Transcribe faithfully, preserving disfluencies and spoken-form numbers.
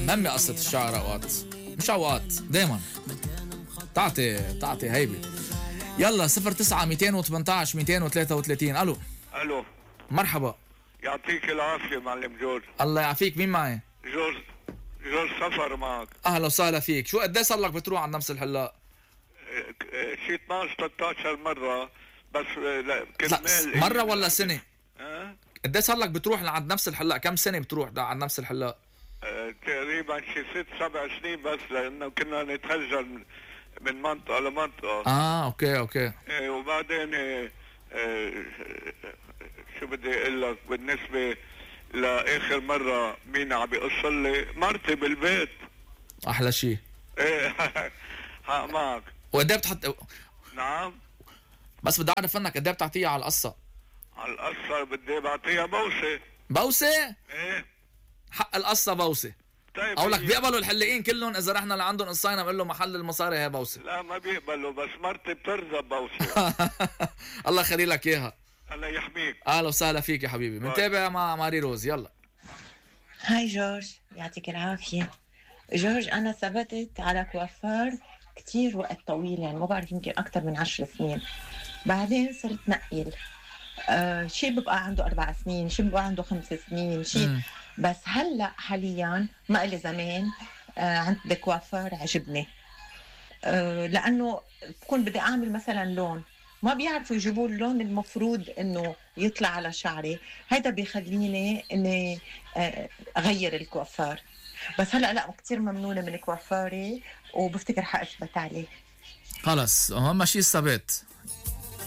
مهمة قصة الشعر اوقات، مش اوقات دايما تعطي تعطي هيبة. يلا صفر تسعة ميتين وثمانية ميتين وثلاثة وثلاثين. الو الو مرحبا. يعطيك العافية معلم جورج. الله يعافيك. مين معي؟ جورج جورج سفر معك. اهلا وسهلا فيك. شو قد ايه صار لك بتروح على نفس الحلاق؟ شي اثناشر ثلاثة عشر مرة بس. لا كرمال مرة ولا سنة؟ أه؟ قد ايه صار لك بتروح لعند نفس الحلاق؟ كم سنة بتروح على نفس الحلاق؟ أه تقريبا شي ست سبع سنين بس، لانه كنا نتهجر من منطقة لمنطقة. اه اوكي اوكي. اه وبعدين اه اه شو بدي اقول لك، بالنسبة لاخر مرة مين عم بيقصر لي؟ مرتي بالبيت. احلى شيء. ايه حق معك. وقد ايه بتحط؟ نعم بس بدي اعرف منك قد ايه بتعطيها على القصة؟ على القصة بدي بعطيها بوسة. بوسة؟ ايه حق القصة بوسة. طيب او لك بيقبلوا الحلاقين كلهم اذا رحنا لعندهم قصينا بقول له محل المصاري هي بوسة؟ لا ما بيقبلوا، بس مرتي بترضى بوسة. الله يخلي لك اياها. الله يحميك. اهلا وسهلا فيك يا حبيبي. بنتابع مع ماري روز. يلا. هاي جورج يعطيك العافية. جورج أنا ثبتت على كوافير كتير وقت طويل، يعني ما بعرف يمكن أكتر من عشر سنين. بعدين صرت نقيل. آه شي ببقى عنده أربع سنين، شي ببقى عنده خمس سنين، شي م. بس هلأ حاليا ما إلي زمان آه عند كوافير عجبني. آه لأنه بكون بدي أعمل مثلا لون ما بيعرفوا يجيبوا اللون المفروض انه يطلع على شعري، هيدا بيخليني اني اغير الكوافير. بس هلا لا كتير ممنونه من كوافيري وبفتكر حاثبت عليه. خلص اهم شيء الثبات.